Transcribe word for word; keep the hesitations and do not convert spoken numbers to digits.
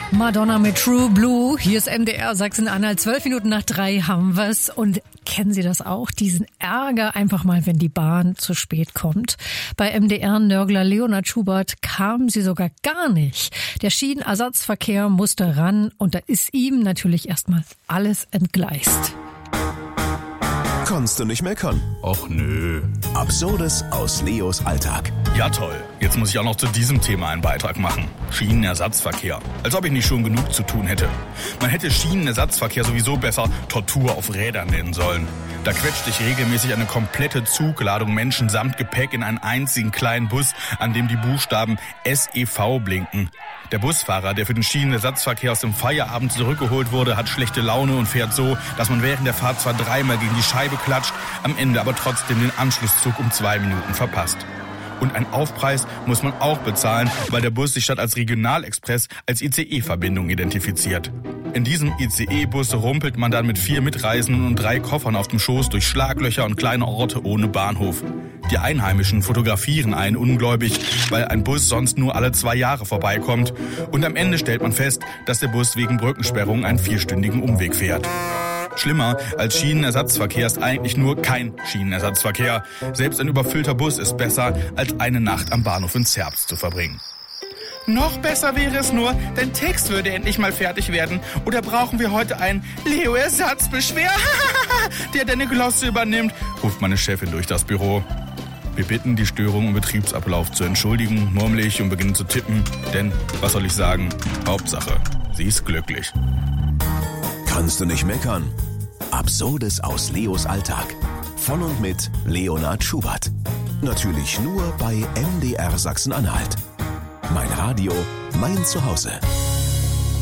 Madonna mit True Blue. Hier ist M D R Sachsen-Anhalt. Zwölf Minuten nach drei haben wir's. Und kennen Sie das auch? Diesen Ärger einfach mal, wenn die Bahn zu spät kommt. Bei M D R-Nörgler Leonhard Schubert kam sie sogar gar nicht. Der Schienenersatzverkehr musste ran und da ist ihm natürlich erstmal alles entgleist. Kannst du nicht meckern? Och nö. Absurdes aus Leos Alltag. Ja toll, jetzt muss ich auch noch zu diesem Thema einen Beitrag machen. Schienenersatzverkehr. Als ob ich nicht schon genug zu tun hätte. Man hätte Schienenersatzverkehr sowieso besser Tortur auf Rädern nennen sollen. Da quetscht sich regelmäßig eine komplette Zugladung Menschen samt Gepäck in einen einzigen kleinen Bus, an dem die Buchstaben S E V blinken. Der Busfahrer, der für den Schienenersatzverkehr aus dem Feierabend zurückgeholt wurde, hat schlechte Laune und fährt so, dass man während der Fahrt zwar dreimal gegen die Scheibe klatscht, am Ende aber trotzdem den Anschlusszug um zwei Minuten verpasst. Und einen Aufpreis muss man auch bezahlen, weil der Bus sich statt als Regionalexpress als I C E-Verbindung identifiziert. In diesem I C E-Bus rumpelt man dann mit vier Mitreisenden und drei Koffern auf dem Schoß durch Schlaglöcher und kleine Orte ohne Bahnhof. Die Einheimischen fotografieren einen ungläubig, weil ein Bus sonst nur alle zwei Jahre vorbeikommt. Und am Ende stellt man fest, dass der Bus wegen Brückensperrung einen vierstündigen Umweg fährt. Schlimmer als Schienenersatzverkehr ist eigentlich nur kein Schienenersatzverkehr. Selbst ein überfüllter Bus ist besser, als eine Nacht am Bahnhof in Zerbst zu verbringen. Noch besser wäre es nur, dein Text würde endlich mal fertig werden. Oder brauchen wir heute einen Leo-Ersatzbeschwer, der deine Glosse übernimmt, ruft meine Chefin durch das Büro. Wir bitten, die Störung im Betriebsablauf zu entschuldigen, murmle ich und beginne zu tippen. Denn, was soll ich sagen, Hauptsache, sie ist glücklich. Kannst du nicht meckern? Absurdes aus Leos Alltag. Von und mit Leonhard Schubert. Natürlich nur bei M D R Sachsen-Anhalt. Mein Radio, mein Zuhause.